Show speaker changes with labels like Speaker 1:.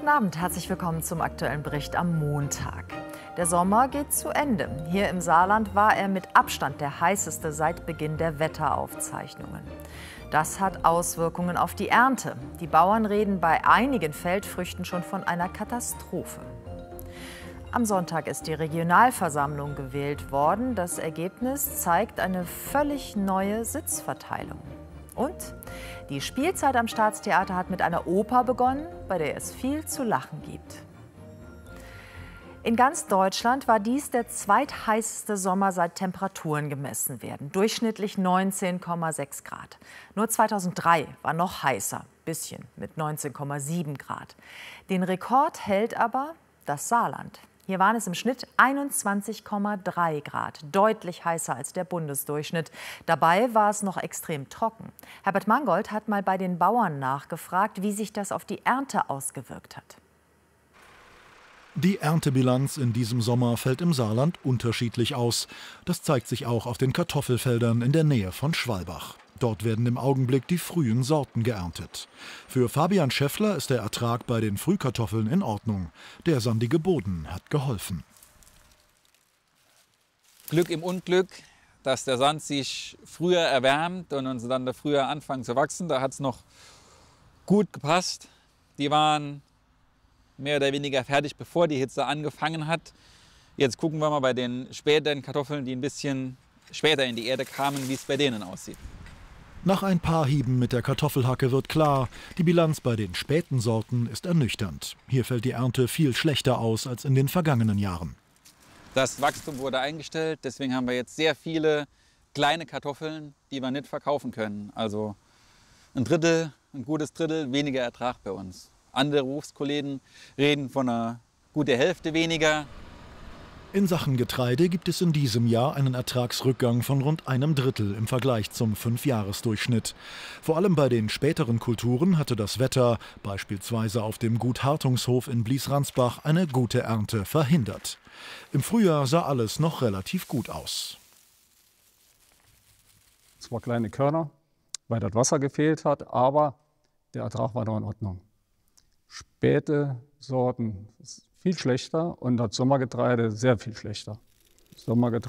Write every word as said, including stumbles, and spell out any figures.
Speaker 1: Guten Abend, herzlich willkommen zum aktuellen Bericht am Montag. Der Sommer geht zu Ende. Hier im Saarland war er mit Abstand der heißeste seit Beginn der Wetteraufzeichnungen. Das hat Auswirkungen auf die Ernte. Die Bauern reden bei einigen Feldfrüchten schon von einer Katastrophe. Am Sonntag ist die Regionalversammlung gewählt worden. Das Ergebnis zeigt eine völlig neue Sitzverteilung. Und die Spielzeit am Staatstheater hat mit einer Oper begonnen, bei der es viel zu lachen gibt. In ganz Deutschland war dies der zweitheißeste Sommer, seit Temperaturen gemessen werden. Durchschnittlich neunzehn Komma sechs Grad. Nur zweitausenddrei war noch heißer, bisschen mit neunzehn Komma sieben Grad. Den Rekord hält aber das Saarland. Hier waren es im Schnitt einundzwanzig Komma drei Grad, deutlich heißer als der Bundesdurchschnitt. Dabei war es noch extrem trocken. Herbert Mangold hat mal bei den Bauern nachgefragt, wie sich das auf die Ernte ausgewirkt hat.
Speaker 2: Die Erntebilanz in diesem Sommer fällt im Saarland unterschiedlich aus. Das zeigt sich auch auf den Kartoffelfeldern in der Nähe von Schwalbach. Dort werden im Augenblick die frühen Sorten geerntet. Für Fabian Schäffler ist der Ertrag bei den Frühkartoffeln in Ordnung. Der sandige Boden hat geholfen.
Speaker 3: Glück im Unglück, dass der Sand sich früher erwärmt und uns dann früher anfangen zu wachsen. Da hat es noch gut gepasst. Die waren mehr oder weniger fertig, bevor die Hitze angefangen hat. Jetzt gucken wir mal bei den späteren Kartoffeln, die ein bisschen später in die Erde kamen, wie es bei denen aussieht.
Speaker 2: Nach ein paar Hieben mit der Kartoffelhacke wird klar, die Bilanz bei den späten Sorten ist ernüchternd. Hier fällt die Ernte viel schlechter aus als in den vergangenen Jahren.
Speaker 3: Das Wachstum wurde eingestellt, deswegen haben wir jetzt sehr viele kleine Kartoffeln, die wir nicht verkaufen können. Also ein Drittel, ein gutes Drittel weniger Ertrag bei uns. Andere Berufskollegen reden von einer guten Hälfte weniger.
Speaker 2: In Sachen Getreide gibt es in diesem Jahr einen Ertragsrückgang von rund einem Drittel im Vergleich zum Fünfjahresdurchschnitt. Vor allem bei den späteren Kulturen hatte das Wetter, beispielsweise auf dem Gut Hartungshof in Blies-Ransbach, eine gute Ernte verhindert. Im Frühjahr sah alles noch relativ gut aus.
Speaker 4: Es waren kleine Körner, weil das Wasser gefehlt hat, aber der Ertrag war noch in Ordnung. Späte Sorten viel schlechter und das Sommergetreide sehr viel schlechter. Sommergetreide